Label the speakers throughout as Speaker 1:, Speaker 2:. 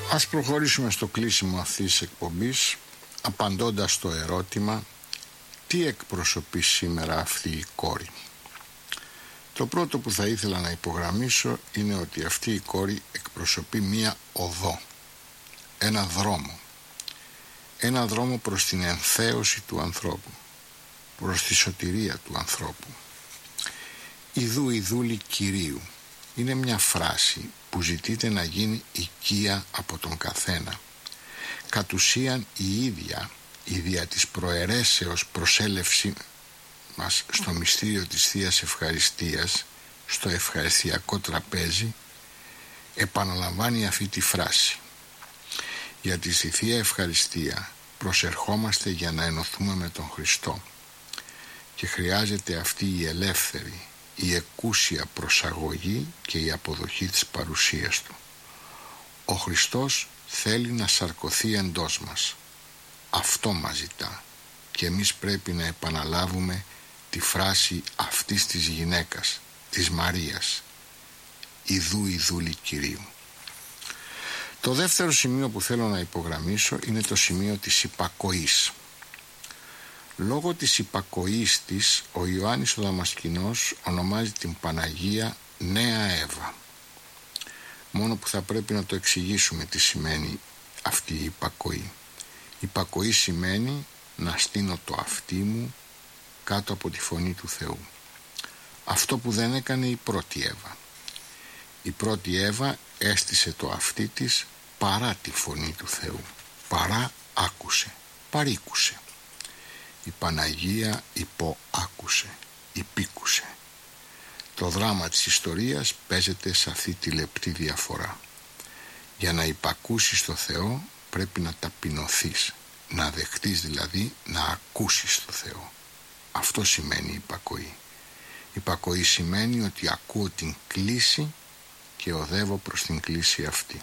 Speaker 1: Ας προχωρήσουμε στο κλείσιμο αυτής της εκπομπής απαντώντας στο ερώτημα τι εκπροσωπεί σήμερα αυτή η κόρη. Το πρώτο που θα ήθελα να υπογραμμίσω είναι ότι αυτή η κόρη εκπροσωπεί μία οδό, ένα δρόμο. Ένα δρόμο προς την ενθέωση του ανθρώπου, προς τη σωτηρία του ανθρώπου. Ιδού η δούλη Κυρίου είναι μια φράση που ζητείται να γίνει οικία από τον καθένα. Κατ' ουσίαν η ίδια η δια της προαιρέσεως προσέλευση μας στο μυστήριο της Θείας Ευχαριστίας, στο ευχαριστιακό τραπέζι, επαναλαμβάνει αυτή τη φράση. Γιατί στη Θεία Ευχαριστία προσερχόμαστε για να ενωθούμε με τον Χριστό και χρειάζεται αυτή η ελεύθερη, η εκούσια προσαγωγή και η αποδοχή της παρουσίας Του. Ο Χριστός θέλει να σαρκωθεί εντός μας. Αυτό μας ζητά και εμείς πρέπει να επαναλάβουμε τη φράση αυτής της γυναίκας, της Μαρίας, «Ιδού η δούλη Κυρίου». Το δεύτερο σημείο που θέλω να υπογραμμίσω είναι το σημείο της υπακοής. Λόγω της υπακοής της, ο Ιωάννης ο Δαμασκηνός ονομάζει την Παναγία Νέα Εύα. Μόνο που θα πρέπει να το εξηγήσουμε τι σημαίνει αυτή η υπακοή. Υπακοή σημαίνει να στείνω το αυτί μου κάτω από τη φωνή του Θεού. Αυτό που δεν έκανε η πρώτη Εύα. Η πρώτη Εύα έστησε το αυτί της παρά τη φωνή του Θεού. Παρά άκουσε, παρήκουσε. Η Παναγία υποάκουσε, υπήκουσε. Το δράμα της ιστορίας παίζεται σε αυτή τη λεπτή διαφορά. Για να υπακούσεις το Θεό πρέπει να ταπεινωθείς, να δεχτείς δηλαδή να ακούσεις το Θεό. Αυτό σημαίνει υπακοή. Υπακοή σημαίνει ότι ακούω την κλήση και οδεύω προς την κλήση αυτή.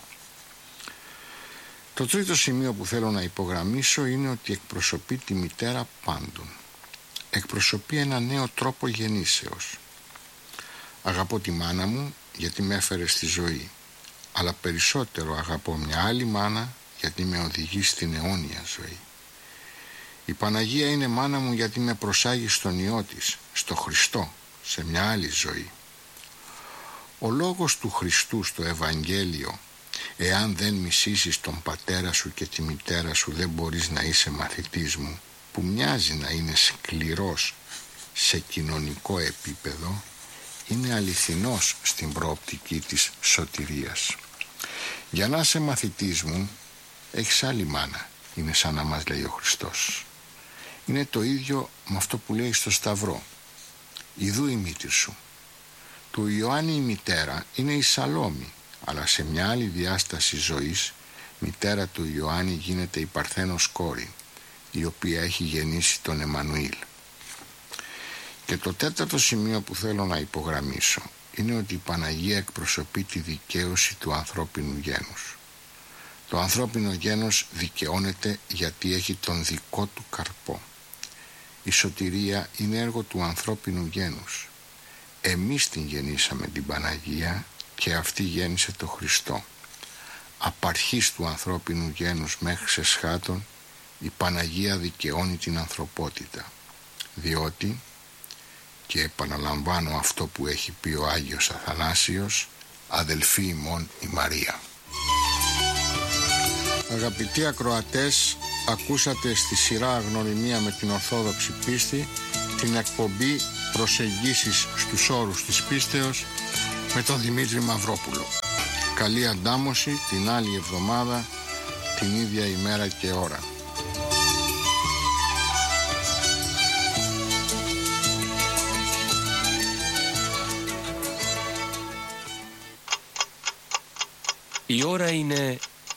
Speaker 1: Το τρίτο σημείο που θέλω να υπογραμμίσω είναι ότι εκπροσωπεί τη μητέρα πάντων. Εκπροσωπεί ένα νέο τρόπο γεννήσεως. Αγαπώ τη μάνα μου γιατί με έφερε στη ζωή, αλλά περισσότερο αγαπώ μια άλλη μάνα γιατί με οδηγεί στην αιώνια ζωή. Η Παναγία είναι μάνα μου γιατί με προσάγει στον Υιό της, στο Χριστό, σε μια άλλη ζωή. Ο λόγος του Χριστού στο Ευαγγέλιο, εάν δεν μισήσεις τον πατέρα σου και τη μητέρα σου δεν μπορείς να είσαι μαθητής μου, που μοιάζει να είναι σκληρός σε κοινωνικό επίπεδο, είναι αληθινός στην προοπτική της σωτηρίας. Για να είσαι μαθητής μου έχεις άλλη μάνα, είναι σαν να μας λέει ο Χριστός. Είναι το ίδιο με αυτό που λέει στο Σταυρό, «Ιδού η μήτηρ σου». Του Ιωάννη η μητέρα είναι η Σαλόμη, αλλά σε μια άλλη διάσταση ζωής μητέρα του Ιωάννη γίνεται η Παρθένος κόρη, η οποία έχει γεννήσει τον Εμμανουήλ. Και το τέταρτο σημείο που θέλω να υπογραμμίσω είναι ότι η Παναγία εκπροσωπεί τη δικαίωση του ανθρώπινου γένους. Το ανθρώπινο γένος δικαιώνεται γιατί έχει τον δικό του καρπό. Η σωτηρία είναι έργο του ανθρώπινου γένους. Εμείς την γεννήσαμε την Παναγία και αυτή γέννησε το Χριστό. Απαρχής του ανθρώπινου γένους μέχρι σε σχάτων, η Παναγία δικαιώνει την ανθρωπότητα. Διότι, και επαναλαμβάνω αυτό που έχει πει ο Άγιος Αθανάσιος, αδελφή ημών η Μαρία. Αγαπητοί ακροατές, ακούσατε στη σειρά Αγνωνυμία με την Ορθόδοξη Πίστη την εκπομπή Προσεγγίσεις στους όρους της πίστεως με τον Δημήτρη Μαυρόπουλο. Καλή αντάμωση την άλλη εβδομάδα, την ίδια ημέρα και ώρα.
Speaker 2: Η ώρα είναι